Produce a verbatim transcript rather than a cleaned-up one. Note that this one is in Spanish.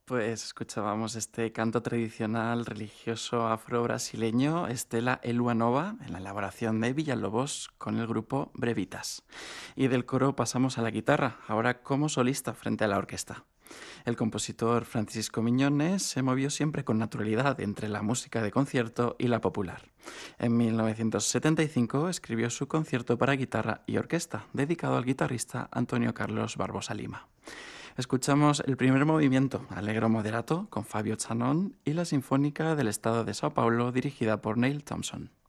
Pues escuchábamos este canto tradicional religioso afro-brasileño, Estela Elua Nova, en la elaboración de Villalobos con el grupo Brevitas. Y del coro pasamos a la guitarra, ahora como solista frente a la orquesta. El compositor Francisco Miñones se movió siempre con naturalidad entre la música de concierto y la popular. En mil novecientos setenta y cinco escribió su concierto para guitarra y orquesta, dedicado al guitarrista Antonio Carlos Barbosa Lima. Escuchamos el primer movimiento, Allegro Moderato, con Fabio Chanón, y la Sinfónica del Estado de Sao Paulo, dirigida por Neil Thompson.